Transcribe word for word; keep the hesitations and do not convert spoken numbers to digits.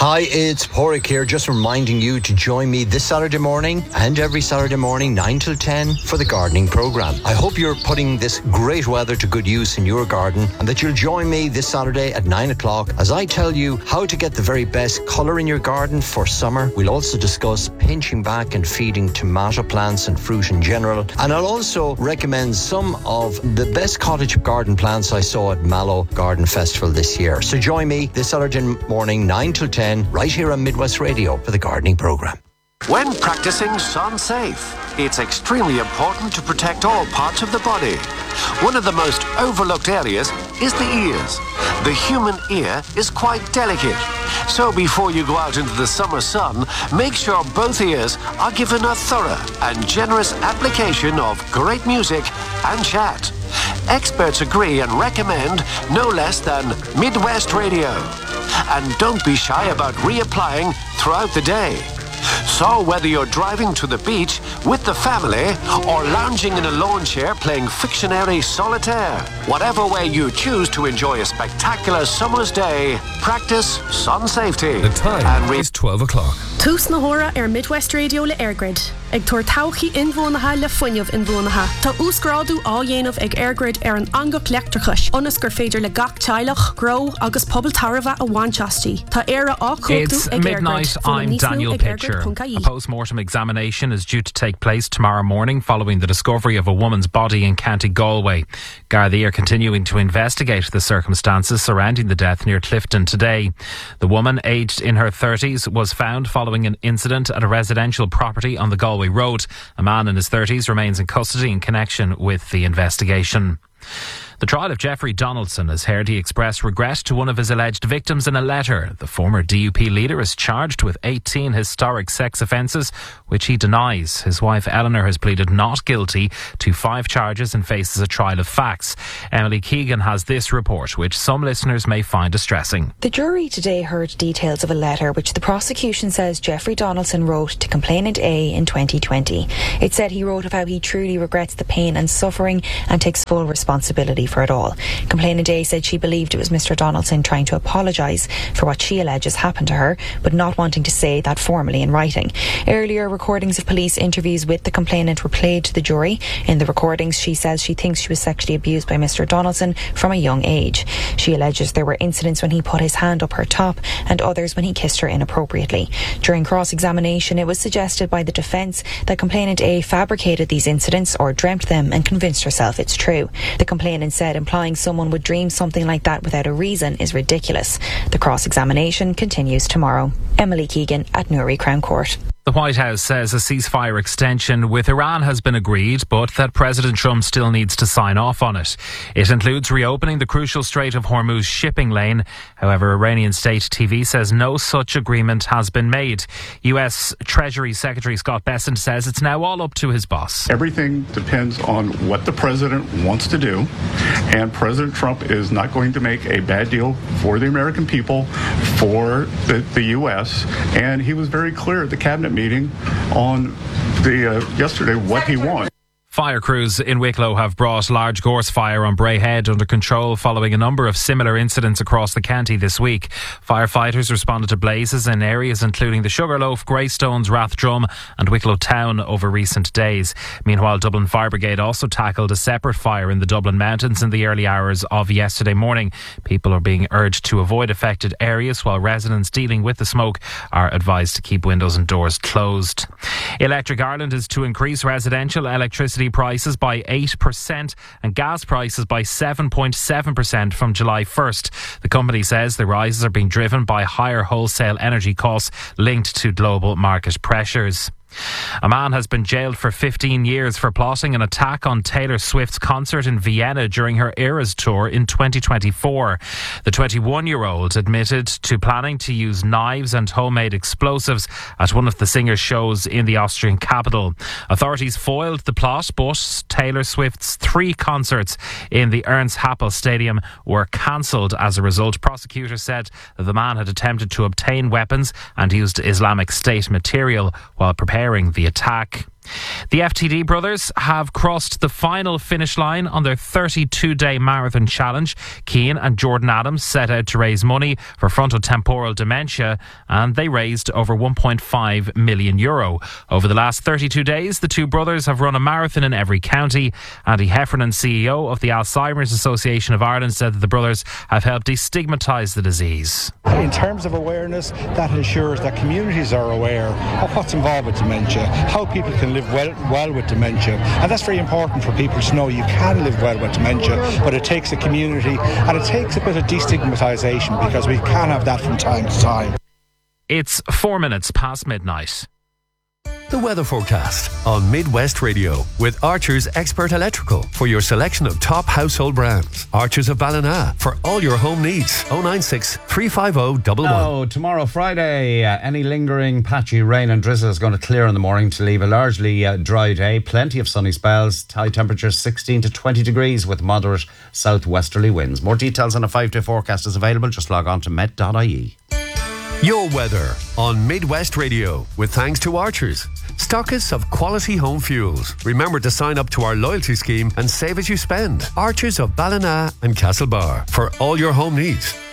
Hi, it's Porrick here, just reminding you to join me this Saturday morning and every Saturday morning, nine till ten, for the gardening programme. I hope you're putting this great weather to good use in your garden and that you'll join me this Saturday at nine o'clock as I tell you how to get the very best colour in your garden for summer. We'll also discuss pinching back and feeding tomato plants and fruit in general. And I'll also recommend some of the best cottage garden plants I saw at Mallow Garden Festival this year. So join me this Saturday morning, nine till ten, right here on Midwest Radio for the gardening programme. When practicing Sun Safe, it's extremely important to protect all parts of the body. One of the most overlooked areas is the ears. The human ear is quite delicate. So before you go out into the summer sun, make sure both ears are given a thorough and generous application of great music and chat. Experts agree and recommend no less than Midwest Radio. And don't be shy about reapplying throughout the day. So whether you're driving to the beach with the family or lounging in a lawn chair playing Fictionary Solitaire, whatever way you choose to enjoy a spectacular summer's day, practice sun safety. The time and re- is twelve o'clock. Tús na hora ar Midwest Radio le Airgrid. Ag tuair tauchaí inmhónatha le fuinneamh inmhónatha. Tá úsgrádu á dhéanamh ag Airgrid ar an angach leachtarchais. Onas gur féidir le gach teilech, grow agus pobl tarva a Wanchastí. Tá éire á cóchtú ag Airgrid. It's midnight, I'm Daniel Pitcher. A post-mortem examination is due to take place tomorrow morning following the discovery of a woman's body in County Galway. Gardaí are continuing to investigate the circumstances surrounding the death near Clifton today. The woman, aged in her thirties, was found following an incident at a residential property on the Galway Road. A man in his thirties remains in custody in connection with the investigation. The trial of Jeffrey Donaldson has heard he expressed regret to one of his alleged victims in a letter. The former D U P leader is charged with eighteen historic sex offences, which he denies. His wife Eleanor has pleaded not guilty to five charges and faces a trial of facts. Emily Keegan has this report, which some listeners may find distressing. The jury today heard details of a letter which the prosecution says Jeffrey Donaldson wrote to complainant A in twenty twenty. It said he wrote of how he truly regrets the pain and suffering and takes full responsibility for it all. Complainant A said she believed it was Mr Donaldson trying to apologise for what she alleges happened to her, but not wanting to say that formally in writing. Earlier recordings of police interviews with the complainant were played to the jury. In the recordings, she says she thinks she was sexually abused by Mr Donaldson from a young age. She alleges there were incidents when he put his hand up her top and others when he kissed her inappropriately. During cross-examination, it was suggested by the defence that complainant A fabricated these incidents or dreamt them and convinced herself it's true. The complainant said implying someone would dream something like that without a reason is ridiculous. The cross-examination continues tomorrow. Emily Keegan at Newry Crown Court. The White House says a ceasefire extension with Iran has been agreed, but that President Trump still needs to sign off on it. It includes reopening the crucial Strait of Hormuz shipping lane. However, Iranian state T V says no such agreement has been made. U S Treasury Secretary Scott Bessent says it's now all up to his boss. Everything depends on what the president wants to do, and President Trump is not going to make a bad deal for the American people, for the, the U S, and he was very clear at the cabinet meeting on the uh, yesterday what he wants. Fire crews in Wicklow have brought large gorse fire on Bray Head under control following a number of similar incidents across the county this week. Firefighters responded to blazes in areas including the Sugarloaf, Greystones, Rathdrum and Wicklow Town over recent days. Meanwhile, Dublin Fire Brigade also tackled a separate fire in the Dublin Mountains in the early hours of yesterday morning. People are being urged to avoid affected areas, while residents dealing with the smoke are advised to keep windows and doors closed. Electric Ireland is to increase residential electricity prices by eight percent and gas prices by seven point seven percent from July first. The company says the rises are being driven by higher wholesale energy costs linked to global market pressures. A man has been jailed for fifteen years for plotting an attack on Taylor Swift's concert in Vienna during her Eras tour in twenty twenty-four. The twenty-one-year-old admitted to planning to use knives and homemade explosives at one of the singer's shows in the Austrian capital. Authorities foiled the plot, but Taylor Swift's three concerts in the Ernst Happel Stadium were cancelled as a result. Prosecutors said that the man had attempted to obtain weapons and used Islamic State material while preparing the attack. The F T D brothers have crossed the final finish line on their thirty-two day marathon challenge. Cian and Jordan Adams set out to raise money for frontotemporal dementia, and they raised over one point five million euro. Over the last thirty-two days, the two brothers have run a marathon in every county. Andy Heffernan, C E O of the Alzheimer's Association of Ireland, said that the brothers have helped destigmatise the disease. In terms of awareness, that ensures that communities are aware of what's involved with dementia, how people can live well, well with dementia, and that's very important for people to know you can live well with dementia, but it takes a community and it takes a bit of destigmatisation, because we can have that from time to time. It's four minutes past midnight. The weather forecast on Midwest Radio with Archer's Expert Electrical for your selection of top household brands. Archer's of Ballina for all your home needs. oh nine six, three five oh, one one. Oh, tomorrow, Friday, uh, any lingering patchy rain and drizzle is going to clear in the morning to leave a largely uh, dry day. Plenty of sunny spells. High temperatures sixteen to twenty degrees with moderate southwesterly winds. More details on a five-day forecast is available. Just log on to met dot I E. Your weather on Midwest Radio with thanks to Archers, stockists of quality home fuels. Remember to sign up to our loyalty scheme and save as you spend. Archers of Ballina and Castlebar for all your home needs.